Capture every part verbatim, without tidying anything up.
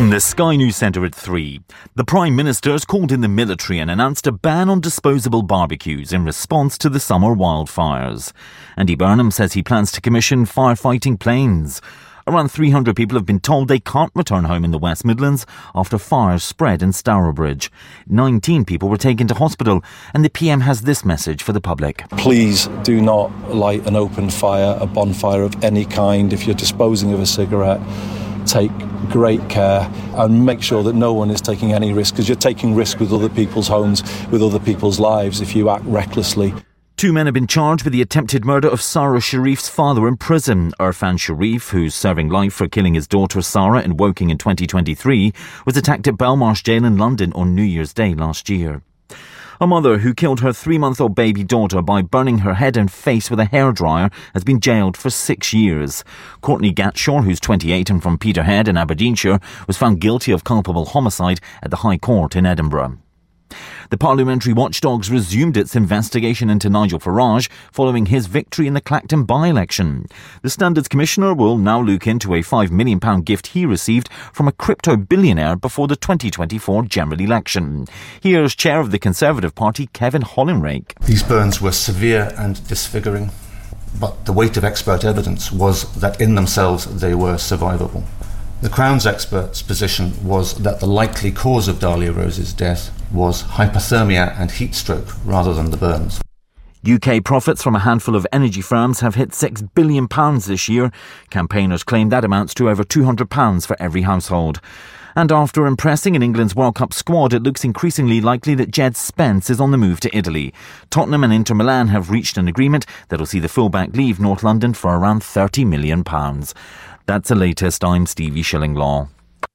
From the Sky News Centre at three, the Prime Minister's called in the military and announced a ban on disposable barbecues in response to the summer wildfires. Andy Burnham says he plans to commission firefighting planes. Around three hundred people have been told they can't return home in the West Midlands after fires spread in Stourbridge. nineteen people were taken to hospital, and the P M has this message for the public. Please do not light an open fire, a bonfire of any kind. If you're disposing of a cigarette, take great care and make sure that no one is taking any risk, because you're taking risk with other people's homes, with other people's lives if you act recklessly. Two men have been charged with the attempted murder of Sarah Sharif's father in prison. Irfan Sharif, who's serving life for killing his daughter Sarah in Woking in twenty twenty-three, was attacked at Belmarsh Jail in London on New Year's Day last year. A mother who killed her three-month-old baby daughter by burning her head and face with a hairdryer has been jailed for six years. Courtney Gatshaw, who's twenty-eight and from Peterhead in Aberdeenshire, was found guilty of culpable homicide at the High Court in Edinburgh. The parliamentary watchdogs resumed its investigation into Nigel Farage following his victory in the Clacton by-election. The Standards Commissioner will now look into a five million pounds gift he received from a crypto billionaire before the twenty twenty-four general election. Here's Chair of the Conservative Party, Kevin Hollinrake. These burns were severe and disfiguring, but the weight of expert evidence was that in themselves they were survivable. The Crown's expert's position was that the likely cause of Dahlia Rose's death was hypothermia and heat stroke rather than the burns. U K profits from a handful of energy firms have hit six billion pounds this year. Campaigners claim that amounts to over two hundred pounds for every household. And after impressing in England's World Cup squad, it looks increasingly likely that Jed Spence is on the move to Italy. Tottenham and Inter Milan have reached an agreement that'll see the fullback leave North London for around thirty million pounds. That's the latest. I'm Stevie Shillinglaw.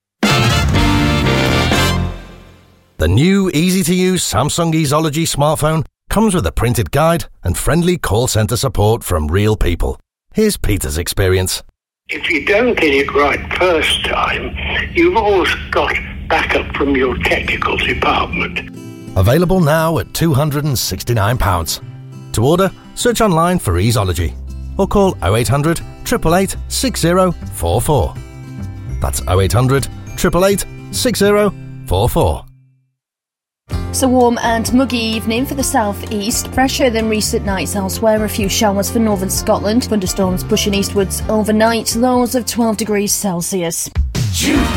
The new easy-to-use Samsung Easology smartphone comes with a printed guide and friendly call centre support from real people. Here's Peter's experience. If you don't get it right first time, you've always got backup from your technical department. Available now at two hundred sixty-nine pounds. To order, search online for Easology or call oh eight hundred, eight eight eight, six oh four four. That's oh eight hundred, eight eight eight, six oh four four. It's a warm and muggy evening for the south-east. Fresher than recent nights elsewhere. A few showers for northern Scotland. Thunderstorms pushing eastwards overnight. Lows of twelve degrees Celsius.